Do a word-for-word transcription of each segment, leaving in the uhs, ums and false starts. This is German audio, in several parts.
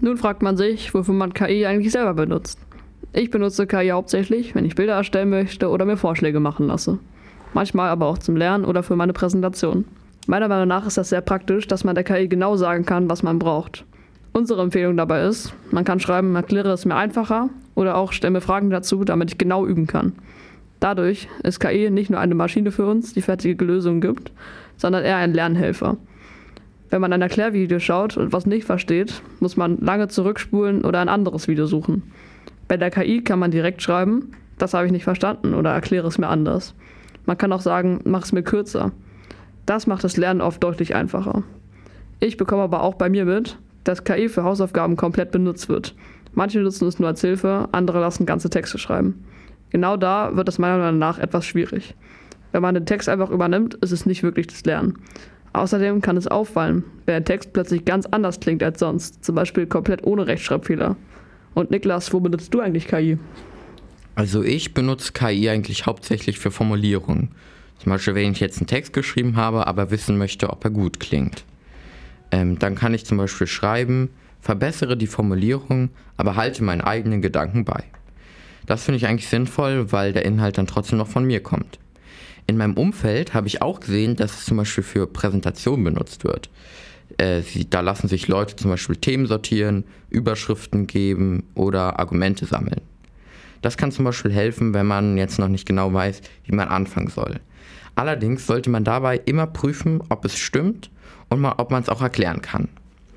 Nun fragt man sich, wofür man K I eigentlich selber benutzt. Ich benutze K I hauptsächlich, wenn ich Bilder erstellen möchte oder mir Vorschläge machen lasse. Manchmal aber auch zum Lernen oder für meine Präsentation. Meiner Meinung nach ist das sehr praktisch, dass man der K I genau sagen kann, was man braucht. Unsere Empfehlung dabei ist, man kann schreiben, erkläre es mir einfacher oder auch stelle mir Fragen dazu, damit ich genau üben kann. Dadurch ist K I nicht nur eine Maschine für uns, die fertige Lösungen gibt, sondern eher ein Lernhelfer. Wenn man ein Erklärvideo schaut und was nicht versteht, muss man lange zurückspulen oder ein anderes Video suchen. Bei der K I kann man direkt schreiben, das habe ich nicht verstanden oder erkläre es mir anders. Man kann auch sagen, mach es mir kürzer. Das macht das Lernen oft deutlich einfacher. Ich bekomme aber auch bei mir mit, dass K I für Hausaufgaben komplett benutzt wird. Manche nutzen es nur als Hilfe, andere lassen ganze Texte schreiben. Genau da wird es meiner Meinung nach etwas schwierig. Wenn man den Text einfach übernimmt, ist es nicht wirklich das Lernen. Außerdem kann es auffallen, wenn ein Text plötzlich ganz anders klingt als sonst, zum Beispiel komplett ohne Rechtschreibfehler. Und Niklas, wo benutzt du eigentlich K I? Also ich benutze K I eigentlich hauptsächlich für Formulierungen. Zum Beispiel, wenn ich jetzt einen Text geschrieben habe, aber wissen möchte, ob er gut klingt. Ähm, dann kann ich zum Beispiel schreiben, verbessere die Formulierung, aber halte meinen eigenen Gedanken bei. Das finde ich eigentlich sinnvoll, weil der Inhalt dann trotzdem noch von mir kommt. In meinem Umfeld habe ich auch gesehen, dass es zum Beispiel für Präsentationen benutzt wird. Äh, sie, da lassen sich Leute zum Beispiel Themen sortieren, Überschriften geben oder Argumente sammeln. Das kann zum Beispiel helfen, wenn man jetzt noch nicht genau weiß, wie man anfangen soll. Allerdings sollte man dabei immer prüfen, ob es stimmt und mal, ob man es auch erklären kann.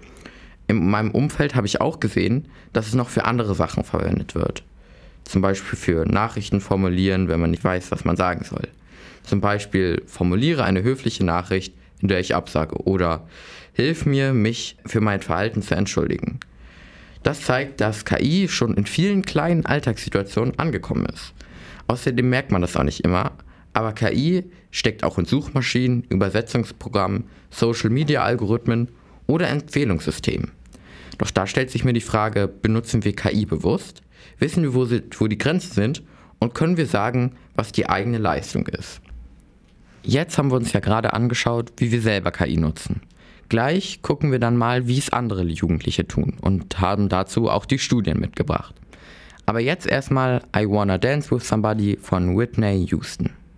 In meinem Umfeld habe ich auch gesehen, dass es noch für andere Sachen verwendet wird. Zum Beispiel für Nachrichten formulieren, wenn man nicht weiß, was man sagen soll. Zum Beispiel formuliere eine höfliche Nachricht, in der ich absage, oder hilf mir, mich für mein Verhalten zu entschuldigen. Das zeigt, dass K I schon in vielen kleinen Alltagssituationen angekommen ist. Außerdem merkt man das auch nicht immer, aber K I steckt auch in Suchmaschinen, Übersetzungsprogrammen, Social-Media-Algorithmen oder Empfehlungssystemen. Doch da stellt sich mir die Frage, benutzen wir K I bewusst? Wissen wir, wo, sie, wo die Grenzen sind? Und können wir sagen, was die eigene Leistung ist? Jetzt haben wir uns ja gerade angeschaut, wie wir selber K I nutzen. Gleich gucken wir dann mal, wie es andere Jugendliche tun und haben dazu auch die Studien mitgebracht. Aber jetzt erstmal I Wanna Dance with Somebody von Whitney Houston.